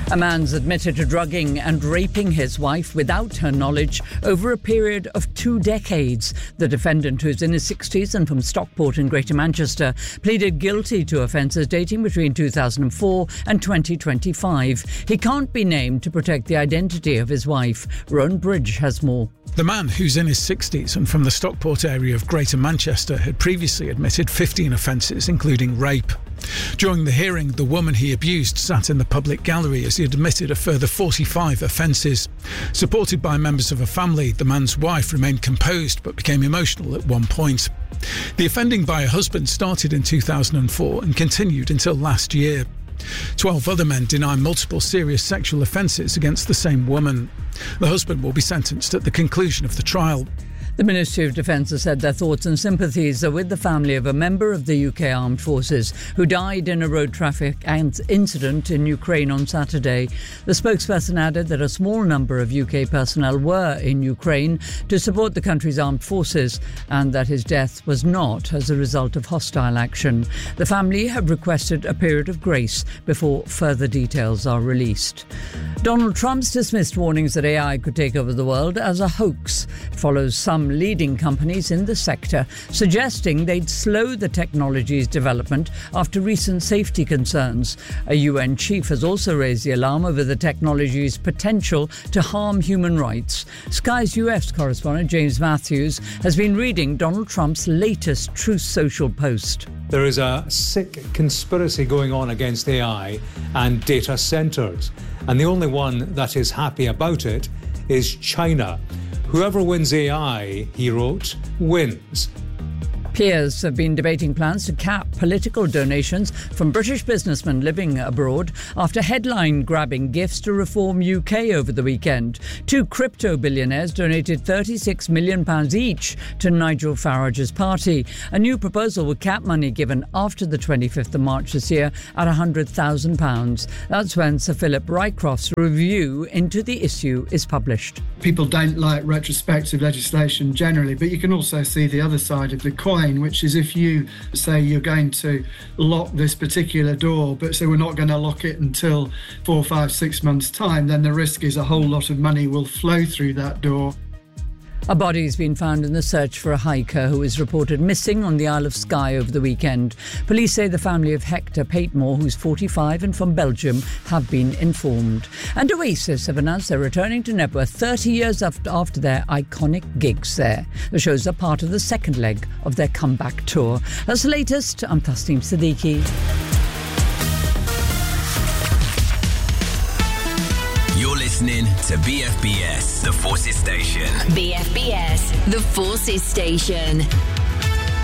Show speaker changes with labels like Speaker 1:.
Speaker 1: A man's admitted to drugging and raping his wife without her knowledge over a period of 2 decades. The defendant, who's in his 60s and from Stockport in Greater Manchester, pleaded guilty to offences dating between 2004 and 2025. He can't be named to protect the identity of his wife. Rowan Bridge has more.
Speaker 2: The man, who's in his 60s and from the Stockport area of Greater Manchester, had previously admitted 15 offences, including rape. During the hearing, the woman he abused sat in the public gallery as he admitted a further 45 offences. Supported by members of a family, the man's wife remained composed but became emotional at one point. The offending by a husband started in 2004 and continued until last year. 12 other men deny multiple serious sexual offences against the same woman. The husband will be sentenced at the conclusion of the trial.
Speaker 1: The Ministry of Defence has said their thoughts and sympathies are with the family of a member of the UK Armed Forces who died in a road traffic incident in Ukraine on Saturday. The spokesperson added that a small number of UK personnel were in Ukraine to support the country's armed forces and that his death was not as a result of hostile action. The family have requested a period of grace before further details are released. Donald Trump's dismissed warnings that AI could take over the world as a hoax. It follows some leading companies in the sector suggesting they'd slow the technology's development after recent safety concerns. A UN chief has also raised the alarm over the technology's potential to harm human rights. Sky's US correspondent James Matthews has been reading Donald Trump's latest Truth Social post.
Speaker 3: There is a sick conspiracy going on against AI and data centres, and the only one that is happy about it is China. Whoever wins AI, he wrote, wins.
Speaker 1: Peers have been debating plans to cap political donations from British businessmen living abroad after headline-grabbing gifts to Reform UK over the weekend. 2 crypto billionaires donated £36 million each to Nigel Farage's party. A new proposal would cap money given after the 25th of March this year at £100,000. That's when Sir Philip Rycroft's review into the issue is published.
Speaker 4: People don't like retrospective legislation generally, but you can also see the other side of the coin, which is if you say you're going to lock this particular door, but so we're not going to lock it until 4, 5, 6 months' time, then the risk is a whole lot of money will flow through that door.
Speaker 1: A body has been found in the search for a hiker who was reported missing on the Isle of Skye over the weekend. Police say the family of Hector Patemore, who's 45 and from Belgium, have been informed. And Oasis have announced they're returning to Knebworth 30 years after their iconic gigs there. The shows are part of the second leg of their comeback tour. That's the latest. I'm Tasneem Siddiqui.
Speaker 5: You're listening to BFBS, The Forces Station.
Speaker 6: BFBS, The Forces Station.